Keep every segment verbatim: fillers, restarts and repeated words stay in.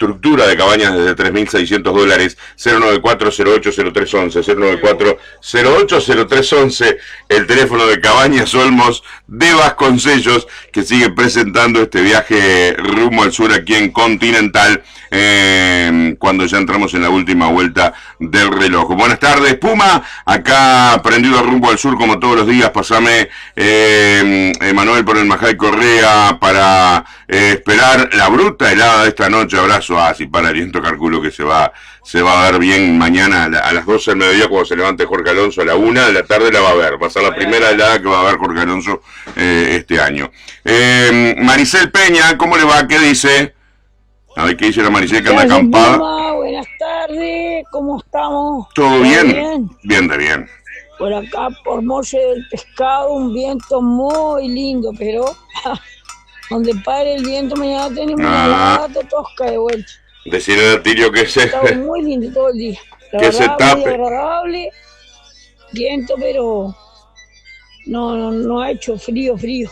estructura de cabañas desde tres mil seiscientos dólares. Cero nueve cuatro cero ocho cero tres once, cero nueve cuatro cero ocho cero tres once, el teléfono de Cabañas Olmos de Vasconcellos, que sigue presentando este viaje rumbo al sur aquí en Continental, eh, cuando ya entramos en la última vuelta del reloj. Buenas tardes, Puma, acá prendido rumbo al sur como todos los días. Pasame eh, Emanuel por el Majay Correa para eh, esperar la bruta helada de esta noche. Abrazo, ah, si para aliento, calculo que se va se va a ver bien mañana a, la, a las doce del mediodía cuando se levante Jorge Alonso. A la una de la tarde la va a ver, va a ser la primera helada que va a ver Jorge Alonso eh, este año. eh, Maricel Peña, ¿cómo le va? ¿Qué dice? A ver qué dice la Maricel, que anda acampada. Buenas tardes, ¿cómo estamos? ¿Todo bien? bien? Bien de bien. Por acá, por Molle del Pescado, un viento muy lindo, pero donde pare el viento mañana tenemos ah. una gata tosca de vuelta. Decirle a Tirio que se... Está muy lindo todo el día. La que verdad, se tape. Muy agradable, viento, pero no, no, no ha hecho frío, frío.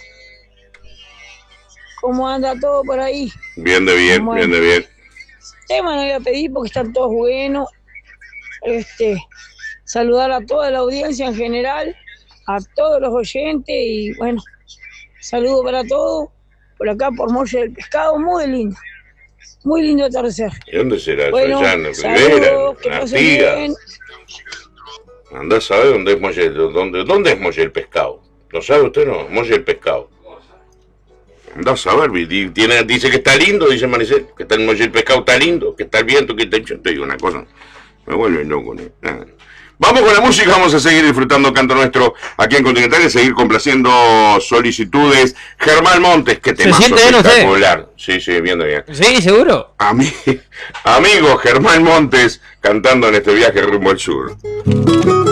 ¿Cómo anda todo por ahí? Bien de bien, bueno, bien de bien. Tema no voy a pedir porque están todos buenos. Este, saludar a toda la audiencia en general, a todos los oyentes y bueno, saludo para todos. Por acá, por Molle del Pescado, muy lindo. Muy lindo atardecer. ¿Y dónde será? Bueno, Sollano, saludos, Rivera, Artigas. Andá a saber dónde es Molle, dónde, dónde es Molle del Pescado. ¿Lo sabe usted no? Molle del Pescado. Andá a saber, tiene, dice que está lindo, dice Maricel, que está el Molle del Pescado, está lindo, que está el viento, que está hecho. Te digo una cosa, me vuelve loco. ¿No? Nada. Vamos con la música, vamos a seguir disfrutando Canto Nuestro aquí en Continental y seguir complaciendo solicitudes. Germán Montes, que te ¿Se siente bien espectacular. Sí, sí, bien, bien. Sí, seguro. Ami amigo Germán Montes cantando en este viaje rumbo al sur.